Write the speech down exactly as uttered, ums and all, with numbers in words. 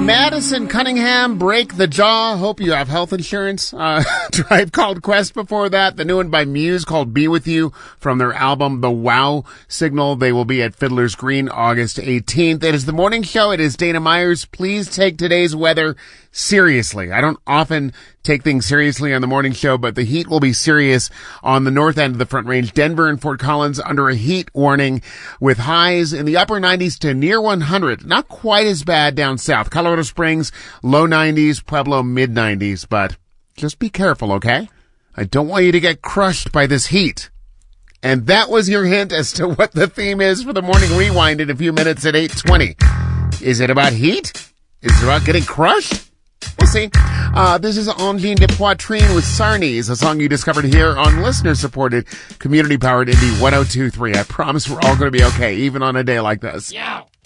Madison Cunningham, Break the Jaw. Hope you have health insurance. Uh, Tribe Called Quest before that. The new one by Muse called Be With You from their album The Wow Signal. They will be at Fiddler's Green August eighteenth. It is the morning show. It is Dana Myers. Please take today's weather seriously. I don't often take things seriously on the morning show, but the heat will be serious on the north end of the Front Range. Denver and Fort Collins under a heat warning with highs in the upper nineties to near one hundred. Not quite as bad down south. Colorado Springs, low nineties, Pueblo, mid nineties, but just be careful, okay? I don't want you to get crushed by this heat. And that was your hint as to what the theme is for the Morning Rewind in a few minutes at eight twenty. Is it about heat? Is it about getting crushed? We'll see. Uh, this is Angine de Poitrine with Sarnies, a song you discovered here on listener-supported, community-powered Indie one oh two point three. I promise we're all going to be okay, even on a day like this. Yeah.